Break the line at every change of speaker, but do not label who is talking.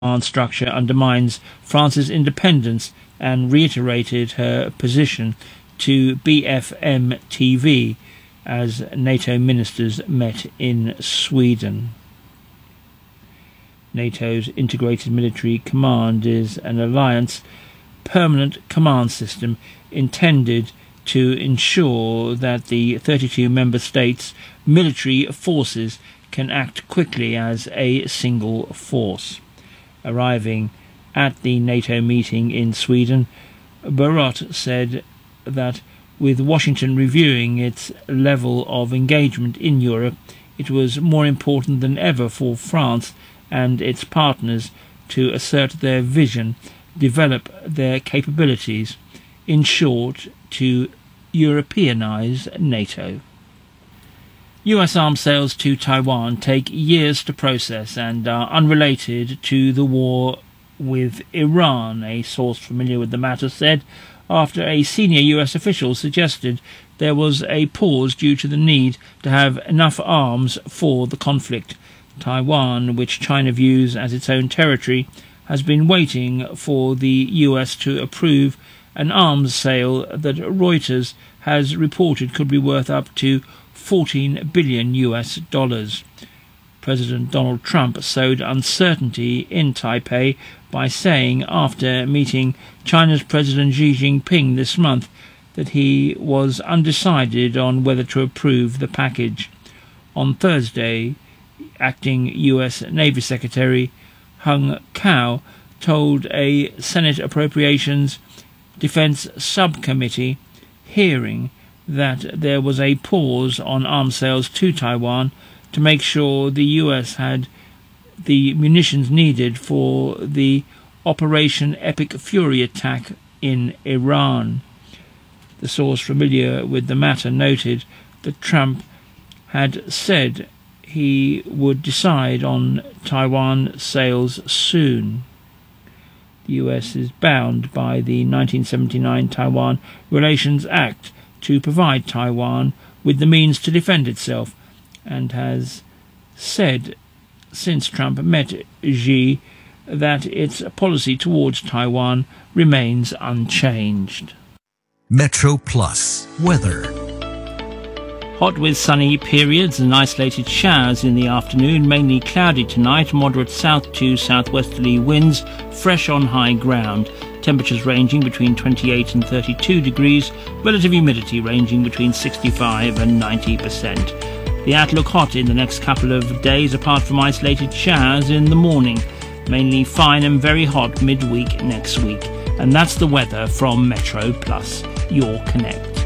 structure undermines France's independence and reiterated her position to BFM TV as NATO ministers met in Sweden. NATO's Integrated Military Command is an alliance permanent command system intended to ensure that the 32 member states' military forces can act quickly as a single force. Arriving at the NATO meeting in Sweden, Barrot said that with Washington reviewing its level of engagement in Europe, it was more important than ever for France and its partners to assert their vision, develop their capabilities, in short, to Europeanize NATO. US arms sales to Taiwan take years to process and are unrelated to the war with Iran, a source familiar with the matter said, after a senior US official suggested there was a pause due to the need to have enough arms for the conflict. Taiwan, which China views as its own territory, has been waiting for the US to approve an arms sale that Reuters has reported could be worth up to $14 billion. President Donald Trump sowed uncertainty in Taipei by saying after meeting China's President Xi Jinping this month that he was undecided on whether to approve the package. On Thursday, acting U.S. Navy Secretary Hung Cao told a Senate Appropriations Defense Subcommittee hearing that there was a pause on arms sales to Taiwan to make sure the U.S. had the munitions needed for the Operation Epic Fury attack in Iran. The source familiar with the matter noted that Trump had said he would decide on Taiwan sales soon. The U.S. is bound by the 1979 Taiwan Relations Act to provide Taiwan with the means to defend itself, and has said since Trump met Xi that its policy towards Taiwan remains unchanged.
Metro Plus weather.
Hot with sunny periods and isolated showers in the afternoon, mainly cloudy tonight, moderate south to southwesterly winds, fresh on high ground. Temperatures ranging between 28 and 32 degrees, relative humidity ranging between 65 and 90%. The outlook hot in the next couple of days apart from isolated showers in the morning. Mainly fine and very hot midweek next week. And that's the weather from Metro Plus, your connect.